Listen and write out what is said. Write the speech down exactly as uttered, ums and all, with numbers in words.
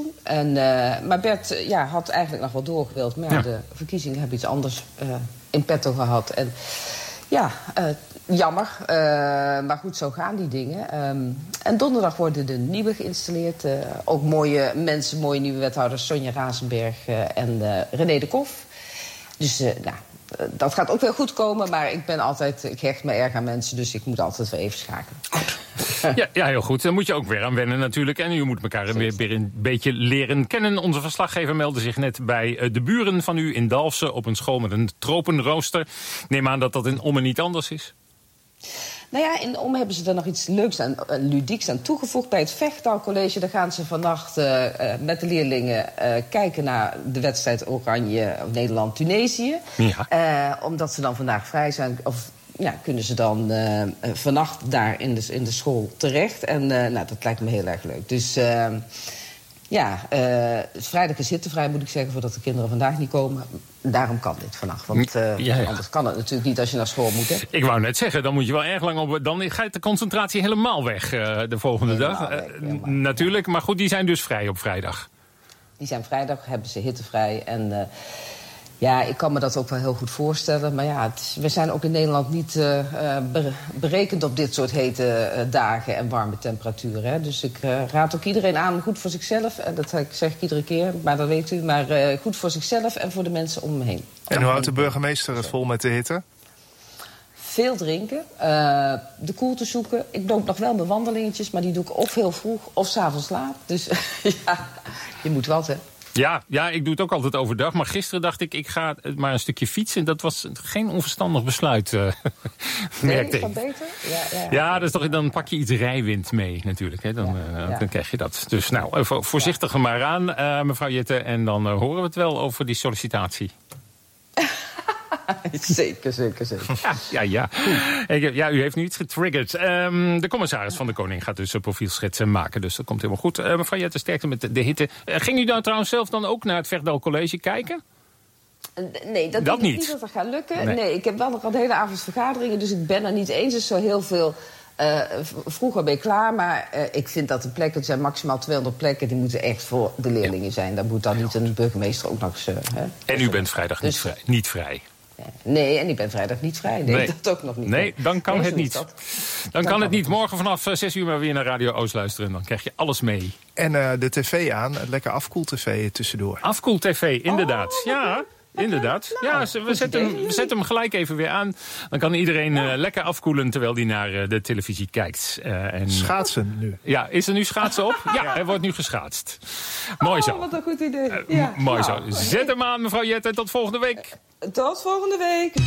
toen. En, uh, maar Bert uh, ja, had eigenlijk nog wel doorgewild. Maar ja, ja. de verkiezingen hebben iets anders uh, in petto gehad. En ja, uh, jammer. Uh, maar goed, zo gaan die dingen. Um, en donderdag worden de nieuwe geïnstalleerd. Uh, ook mooie mensen, mooie nieuwe wethouders. Sonja Razenberg uh, en uh, René de Kof. Dus uh, nou, uh, dat gaat ook wel goed komen. Maar ik ben altijd, ik hecht me erg aan mensen. Dus ik moet altijd wel even schakelen. Ja, ja, heel goed. Daar moet je ook weer aan wennen natuurlijk. En u moet elkaar weer, weer een beetje leren kennen. Onze verslaggever meldde zich net bij de buren van u in Dalfsen op een school met een tropenrooster. Ik neem aan dat dat in Ommen niet anders is. Nou ja, in Ommen hebben ze er nog iets leuks en uh, ludieks aan toegevoegd. Bij het Vechtdalcollege, daar gaan ze vannacht uh, uh, met de leerlingen uh, kijken naar de wedstrijd Oranje Nederland-Tunesië. Ja. Uh, omdat ze dan vandaag vrij zijn, of ja, kunnen ze dan uh, vannacht daar in de, in de school terecht. En uh, nou, dat lijkt me heel erg leuk. Dus uh, ja, uh, vrijdag is hittevrij, moet ik zeggen, voordat de kinderen vandaag niet komen. Daarom kan dit vannacht, want uh, ja, ja. anders kan het natuurlijk niet als je naar school moet. Hè? Ik wou net zeggen, dan moet je wel erg lang op. Dan gaat de concentratie helemaal weg uh, de volgende helemaal dag. Weg, uh, natuurlijk, maar goed, die zijn dus vrij op vrijdag. Die zijn vrijdag, hebben ze hittevrij. En uh, ja, ik kan me dat ook wel heel goed voorstellen. Maar ja, het is, we zijn ook in Nederland niet uh, berekend op dit soort hete uh, dagen en warme temperaturen. Hè? Dus ik uh, raad ook iedereen aan, goed voor zichzelf. En dat zeg ik iedere keer, maar dat weet u. Maar uh, goed voor zichzelf en voor de mensen om me heen. En hoe houdt de burgemeester het vol met de hitte? Veel drinken, uh, de koelte zoeken. Ik doe nog wel mijn wandelingetjes, maar die doe ik of heel vroeg of 's avonds laat. Dus ja, je moet wat, hè. Ja, ja, ik doe het ook altijd overdag. Maar gisteren dacht ik, ik ga maar een stukje fietsen. Dat was geen onverstandig besluit, uh, nee, is dat beter? Ja, ja, ja. ja, dat is toch, dan pak je iets rijwind mee natuurlijk. Hè? Dan, ja, uh, ja. dan krijg je dat. Dus nou, even voorzichtig er maar aan, uh, mevrouw Jette. En dan uh, horen we het wel over die sollicitatie. Zeker, zeker, zeker. Ja, ja, ja. ja, u heeft nu iets getriggerd. Um, de commissaris van de Koning gaat dus een profielschetsen maken. Dus dat komt helemaal goed. Uh, mevrouw Jette, sterkte met de, de hitte. Uh, ging u nou trouwens zelf dan ook naar het Vechtdal College kijken? Nee, dat, dat denk ik niet dat dat gaat lukken. Nee. nee, ik heb wel nog een hele avond vergaderingen. Dus ik ben er niet eens. Dus zo heel veel. Uh, vroeger ben ik klaar, maar uh, ik vind dat de plekken, er zijn maximaal tweehonderd plekken, die moeten echt voor de leerlingen zijn. Daar moet dan niet een burgemeester ook nog eens. Uh, en u bent vrijdag dus, niet vrij? Niet vrij. Nee, en ik ben vrijdag niet vrij. Nee, nee. dat ook nog niet. Nee, dan kan nee, het niet. Dan, dan kan het niet. Morgen vanaf zes uur maar weer naar Radio Oost luisteren. Dan krijg je alles mee. En uh, de tv aan. Lekker afkoel-tv tussendoor. Afkoel-tv, inderdaad. Oh, ja, inderdaad. Nou, ja, we zetten, hem, we zetten hem gelijk even weer aan. Dan kan iedereen uh, lekker afkoelen terwijl hij naar uh, de televisie kijkt. Uh, en, schaatsen nu. Ja, is er nu schaatsen op? Ja, er wordt nu geschaatst. Mooi zo. Oh, wat een goed idee. Uh, ja. Mooi nou, zo. Zet hem aan, mevrouw Jette. Tot volgende week. Tot volgende week.